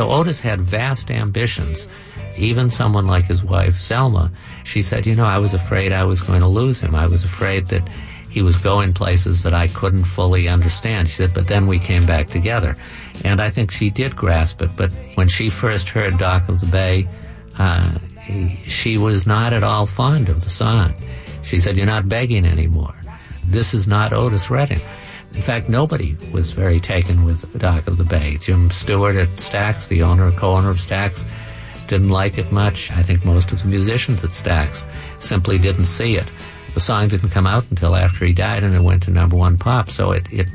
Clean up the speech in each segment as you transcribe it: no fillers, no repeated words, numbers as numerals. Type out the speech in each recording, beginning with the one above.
So Otis had vast ambitions. Even someone like his wife, Selma, she said, I was afraid I was going to lose him. I was afraid that he was going places that I couldn't fully understand. She said, but then we came back together. And I think she did grasp it. But when she first heard Dock of the Bay, she was not at all fond of the song. She said, you're not begging anymore. This is not Otis Redding. In fact, nobody was very taken with Dock of the Bay. Jim Stewart at Stax, the co-owner of Stax, didn't like it much. I think most of the musicians at Stax simply didn't see it. The song didn't come out until after he died, and it went to #1 pop. So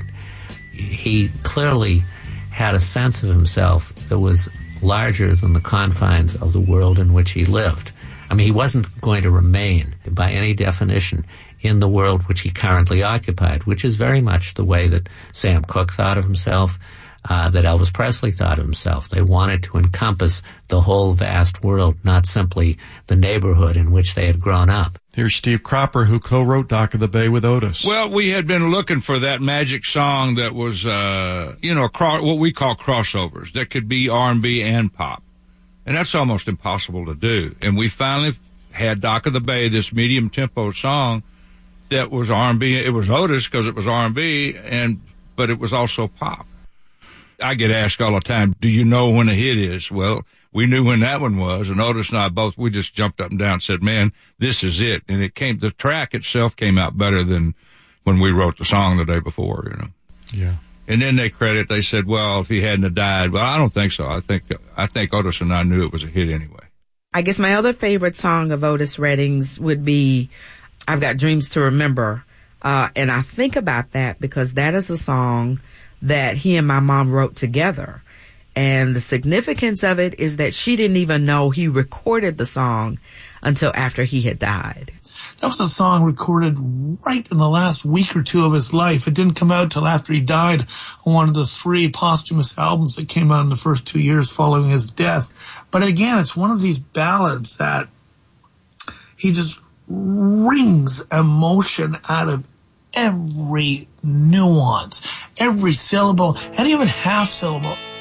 he clearly had a sense of himself that was larger than the confines of the world in which he lived. I mean, he wasn't going to remain, by any definition, in the world which he currently occupied, which is very much the way that Sam Cooke thought of himself, that Elvis Presley thought of himself. They wanted to encompass the whole vast world, not simply the neighborhood in which they had grown up. Here's Steve Cropper, who co-wrote Dock of the Bay with Otis. Well, we had been looking for that magic song that was, what we call crossovers, that could be R&B and pop. And that's almost impossible to do. And we finally had Dock of the Bay, this medium tempo song that was R&B. It was Otis because it was R&B, but it was also pop. I get asked all the time, do you know when a hit is? Well, we knew when that one was, and Otis and I both, we just jumped up and down and said, man, this is it. And the track itself came out better than when we wrote the song the day before, Yeah. And then they said, well, if he hadn't have died, well, I don't think so. I think Otis and I knew it was a hit anyway. I guess my other favorite song of Otis Redding's would be I've Got Dreams to Remember. And I think about that because that is a song that he and my mom wrote together. And the significance of it is that she didn't even know he recorded the song until after he had died. That was a song recorded right in the last week or two of his life. It didn't come out till after he died on one of the 3 posthumous albums that came out in the first 2 years following his death. But again, it's one of these ballads that he just wrings emotion out of every nuance, every syllable, and even half syllable.